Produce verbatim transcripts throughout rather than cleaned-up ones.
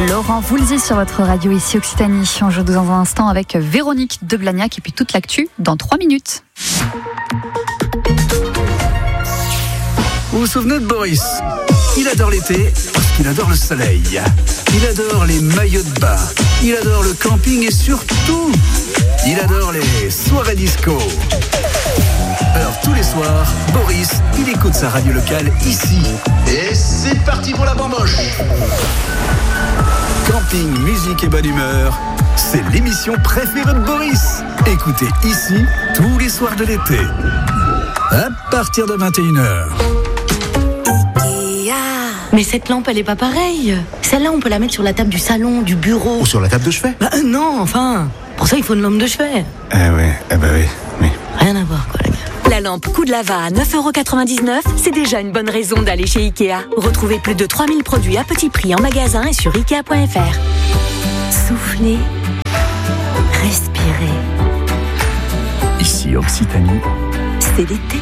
Laurent Voulzy sur votre radio ici Occitanie. On joue dans un instant avec Véronique de Blagnac et puis toute l'actu dans trois minutes. Vous vous souvenez de Boris ? Il adore l'été parce qu'il adore le soleil. Il adore les maillots de bain. Il adore le camping et surtout, il adore les soirées disco. Alors tous les soirs, Boris, il écoute sa radio locale ici. Et c'est parti pour la bamboche. Camping, musique et bonne humeur, c'est l'émission préférée de Boris. Écoutez ici tous les soirs de l'été. À partir de vingt et une heures. Mais cette lampe, elle est pas pareille. Celle-là, on peut la mettre sur la table du salon, du bureau. Ou sur la table de chevet. Bah euh, non, enfin. Pour ça, il faut une lampe de chevet. Eh ouais, eh bah oui, oui. Rien à voir, quoi, les gars. La lampe Coup de Lava à neuf euros quatre-vingt-dix-neuf, c'est déjà une bonne raison d'aller chez Ikea. Retrouvez plus de trois mille produits à petit prix en magasin et sur ikea point f r. Soufflez, respirez. Ici Occitanie, C'est l'été.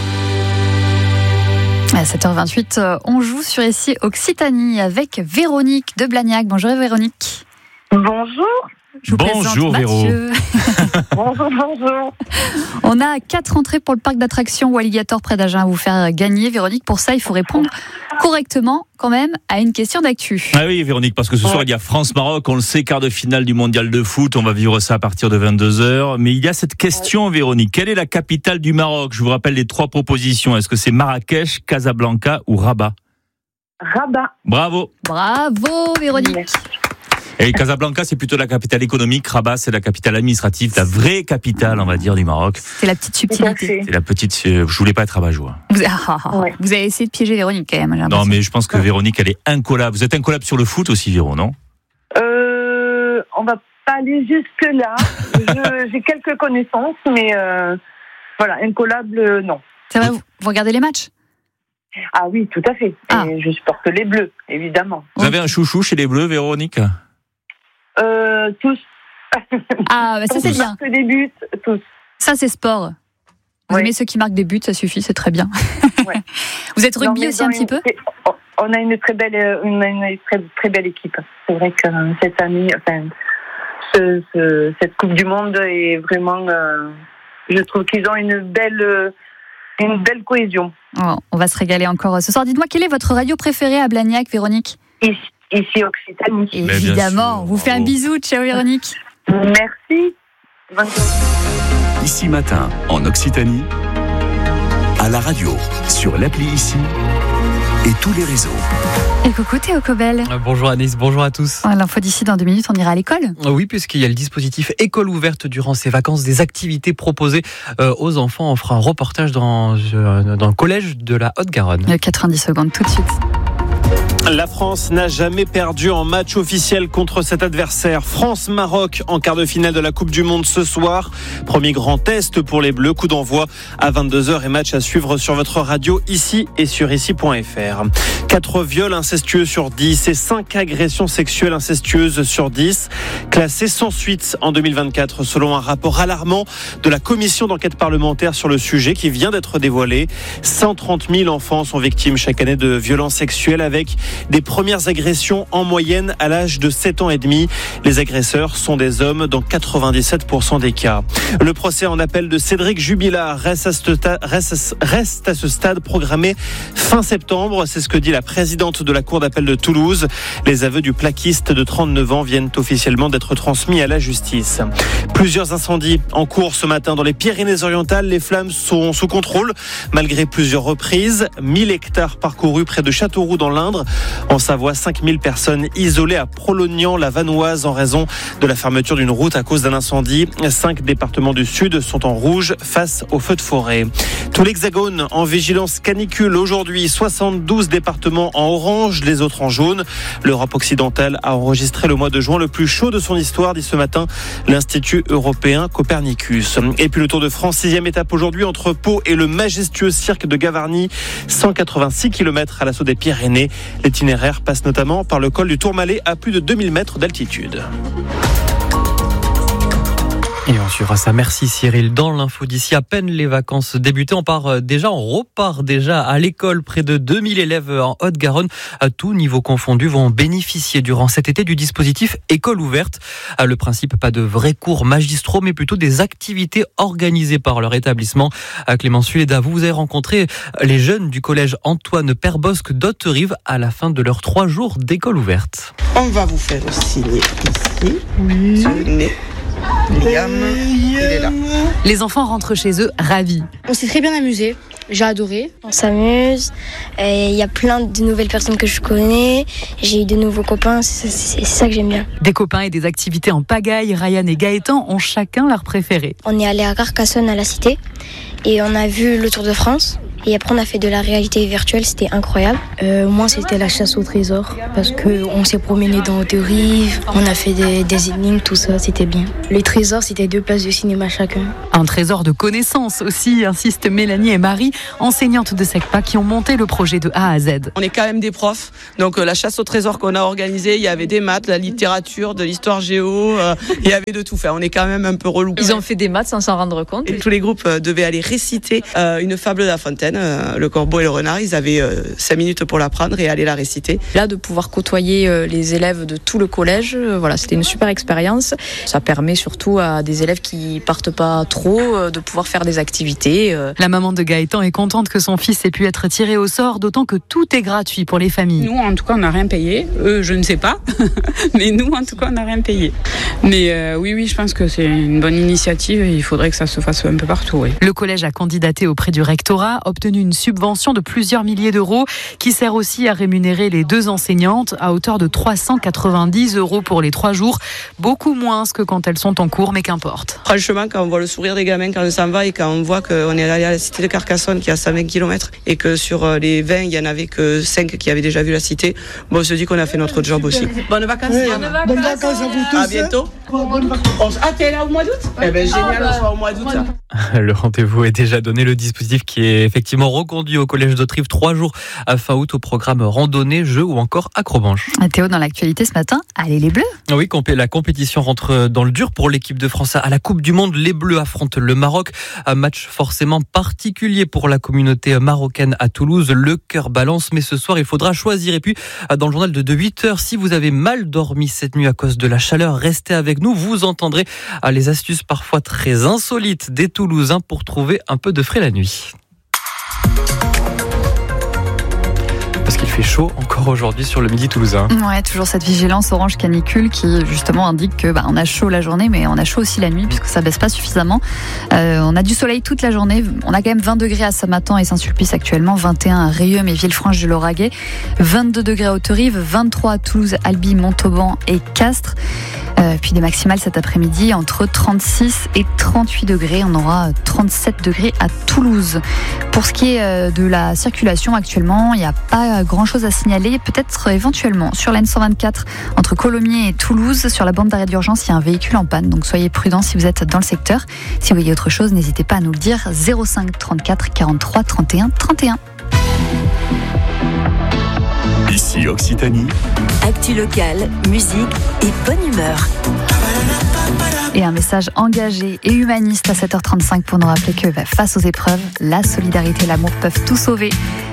À sept heures vingt-huit, on joue sur ici Occitanie avec Véronique de Blagnac. Bonjour Véronique. Bonjour. Je vous Bonjour, présente Véro. Mathieu. Bonjour, bonjour. On a quatre entrées pour le parc d'attractions Walligator près d'Agen à vous faire gagner. Véronique, pour ça, il faut répondre correctement quand même à une question d'actu. Ah oui, Véronique, parce que ce soir, il y a France-Maroc. On le sait, quart de finale du mondial de foot. On va vivre ça à partir de vingt-deux heures. Mais il y a cette question, Véronique. Quelle est la capitale du Maroc ? Je vous rappelle les trois propositions. Est-ce que c'est Marrakech, Casablanca ou Rabat ? Rabat. Bravo. Bravo Véronique. Merci. Et Casablanca, c'est plutôt la capitale économique. Rabat, c'est la capitale administrative, la vraie capitale, on va dire, du Maroc. C'est la petite subtilité. C'est la petite. euh, Je voulais pas être rabat-joie. Vous, ah, ah, ah. Ouais. Vous avez essayé de piéger Véronique quand même. j'ai Non, l'impression. mais je pense que Véronique, elle est incollable. Vous êtes incollable sur le foot aussi, Véro, non ? Euh, on va pas aller jusque-là. Je- J'ai quelques connaissances, mais euh, voilà, incollable, euh, non. C'est vrai, vous, vous regardez les matchs ? Ah oui, tout à fait. Ah. Et je supporte les Bleus, évidemment. Vous avez un chouchou chez les Bleus, Véronique ? Euh, tous. Ah, bah ça c'est Tous bien. marquent des buts, tous. Ça c'est sport. Vous Ouais. aimez ceux qui marquent des buts, ça suffit, c'est très bien. Ouais. Vous êtes rugby Non, mais aussi dans un petit une- peu ? c'est- On a une très belle, euh, une, une très, très belle équipe. C'est vrai que euh, cette année, enfin, ce, ce- cette Coupe du Monde est vraiment. euh, je trouve qu'ils ont une belle, euh, une belle cohésion. Oh, on va se régaler encore ce soir. Dites-moi, quelle est votre radio préférée à Blagnac, Véronique ? Ici, ici Occitanie. bien Évidemment, sûr, vous fait un bravo. bisou, ciao Véronique. Merci. Bonne journée. ici matin en Occitanie, à la radio, sur l'appli ici et tous les réseaux. Et coucou Théo Cobel. Bonjour Anis, bonjour à tous. L'info d'ici, dans deux minutes, on ira à l'école. Oui, puisqu'il y a le dispositif École ouverte durant ces vacances, des activités proposées euh, aux enfants. On fera un reportage dans, euh, dans le collège de la Haute-Garonne. Euh, quatre-vingt-dix secondes tout de suite. La France n'a jamais perdu en match officiel contre cet adversaire. France-Maroc en quart de finale de la Coupe du Monde ce soir. Premier grand test pour les Bleus. Coup d'envoi à vingt-deux heures et match à suivre sur votre radio ici et sur ici point f r. quatre viols incestueux sur dix et cinq agressions sexuelles incestueuses sur dix. Classés sans suite en deux mille vingt-quatre selon un rapport alarmant de la commission d'enquête parlementaire sur le sujet qui vient d'être dévoilé. cent trente mille enfants sont victimes chaque année de violences sexuelles avec des premières agressions en moyenne à l'âge de sept ans et demi. Les agresseurs sont des hommes dans quatre-vingt-dix-sept pour cent des cas. Le procès en appel de Cédric Jubilard reste à ce stade, reste, reste à ce stade programmé fin septembre. C'est ce que dit la présidente de la Cour d'appel de Toulouse. Les aveux du plaquiste de trente-neuf ans viennent officiellement d'être transmis à la justice. Plusieurs incendies en cours ce matin dans les Pyrénées-Orientales. Les flammes sont sous contrôle malgré plusieurs reprises. mille hectares parcourus près de Châteauroux dans l'Indre. En Savoie, cinq mille personnes isolées à Prolognan-la-Vanoise en raison de la fermeture d'une route à cause d'un incendie. Cinq départements du Sud sont en rouge face aux feux de forêt. Tout l'Hexagone en vigilance canicule aujourd'hui. soixante-douze départements en orange, les autres en jaune. L'Europe occidentale a enregistré le mois de juin le plus chaud de son histoire, dit ce matin l'Institut européen Copernicus. Et puis le Tour de France, sixième étape aujourd'hui entre Pau et le majestueux cirque de Gavarnie. cent quatre-vingt-six kilomètres à l'assaut des Pyrénées. L'itinéraire passe notamment par le col du Tourmalet à plus de deux mille mètres d'altitude. Et on suivra ça. Merci Cyril. Dans l'info d'ici, à peine les vacances débutées, on part déjà, on repart déjà à l'école. Près de deux mille élèves en Haute-Garonne, à tout niveau confondu, vont bénéficier durant cet été du dispositif École ouverte. Le principe, pas de vrais cours magistraux, mais plutôt des activités organisées par leur établissement. Clémence Fuleda, vous avez rencontré les jeunes du collège Antoine Perbosque d'Haute-Rive à la fin de leurs trois jours d'école ouverte. On va vous faire signer ici. Oui. Tenez. Liam, il est là. Les enfants rentrent chez eux ravis. On s'est très bien amusé, j'ai adoré. On s'amuse, il y a plein de nouvelles personnes que je connais, j'ai eu de nouveaux copains, c'est, c'est, c'est ça que j'aime bien. Des copains et des activités en pagaille, Ryan et Gaëtan ont chacun leur préféré. On est allé à Carcassonne à la Cité et on a vu le Tour de France. Et après, on a fait de la réalité virtuelle, c'était incroyable. Euh, moi, c'était la chasse au trésor, parce qu'on s'est promené dans Haute-Rive, on a fait des, des énigmes, tout ça, c'était bien. Les trésors, c'était deux places de cinéma chacun. Un trésor de connaissances aussi, insistent Mélanie et Marie, enseignantes de SECPA, qui ont monté le projet de A à Z. On est quand même des profs, donc euh, la chasse au trésor qu'on a organisée, il y avait des maths, de la littérature, de l'histoire géo, euh, il y avait de tout faire. On est quand même un peu relou. Ils ont fait des maths sans s'en rendre compte. Et tous les groupes euh, devaient aller réciter euh, une fable de La Fontaine. Le corbeau et le renard, ils avaient euh, cinq minutes pour l'apprendre et aller la réciter. Là, de pouvoir côtoyer euh, les élèves de tout le collège, euh, voilà, c'était une super expérience. Ça permet surtout à des élèves qui partent pas trop euh, de pouvoir faire des activités. Euh. La maman de Gaëtan est contente que son fils ait pu être tiré au sort, d'autant que tout est gratuit pour les familles. Nous, en tout cas, on n'a rien payé. Eux, je ne sais pas, mais nous, en tout cas, on n'a rien payé. Mais euh, oui, oui, je pense que c'est une bonne initiative et il faudrait que ça se fasse un peu partout. Oui. Le collège a candidaté auprès du rectorat, obtenu une subvention de plusieurs milliers d'euros qui sert aussi à rémunérer les deux enseignantes à hauteur de trois cent quatre-vingt-dix euros pour les trois jours. Beaucoup moins que quand elles sont en cours, mais qu'importe. Franchement, quand on voit le sourire des gamins quand on s'en va et quand on voit qu'on est allé à la cité de Carcassonne qui a cent vingt kilomètres et que sur les vingt, il n'y en avait que cinq qui avaient déjà vu la cité, bon, on se dit qu'on a fait notre job aussi. Bonnes vacances, oui, Bonnes vacances. Bonnes vacances à vous tous. À bientôt. Bonnes vacances. Ah, t'es là au mois d'août? Eh ben, génial, on sera au mois d'août. Le rendez-vous est déjà donné. Le dispositif qui est effectivement reconduit au collège d'Haute-Rive trois jours à fin août au programme randonnée, jeux ou encore acrobranche. Théo, dans l'actualité ce matin, allez les Bleus. Oui, la compétition rentre dans le dur pour l'équipe de France à la Coupe du Monde. Les Bleus affrontent le Maroc. Un match forcément particulier pour la communauté marocaine à Toulouse. Le cœur balance, mais ce soir, il faudra choisir. Et puis, dans le journal de huit heures, si vous avez mal dormi cette nuit à cause de la chaleur, restez avec nous. Vous entendrez les astuces parfois très insolites des Toulousains pour trouver un peu de frais la nuit. Parce qu'il fait chaud encore aujourd'hui sur le midi toulousain. Ouais, toujours cette vigilance orange canicule qui justement indique que bah, on a chaud la journée, mais on a chaud aussi la nuit puisque ça baisse pas suffisamment. Euh, on a du soleil toute la journée. On a quand même vingt degrés à Samatan et Saint-Sulpice actuellement, vingt et un à Rieux et Villefranche de Lauragais, vingt-deux degrés à Haute-Rive, vingt-trois à Toulouse, Albi, Montauban et Castres. Euh, puis des maximales cet après-midi entre trente-six et trente-huit degrés. On aura trente-sept degrés à Toulouse. Pour ce qui est de la circulation actuellement, il n'y a pas grand-chose à signaler. Peut-être éventuellement sur la N cent vingt-quatre entre Colomiers et Toulouse. Sur la bande d'arrêt d'urgence, il y a un véhicule en panne. Donc soyez prudents si vous êtes dans le secteur. Si vous voyez autre chose, n'hésitez pas à nous le dire. zéro cinq trente-quatre quarante-trois trente et un trente et un. Ici Occitanie. Actu locale, musique et bonne humeur. Et un message engagé et humaniste à sept heures trente-cinq pour nous rappeler que bah, face aux épreuves, la solidarité et l'amour peuvent tout sauver.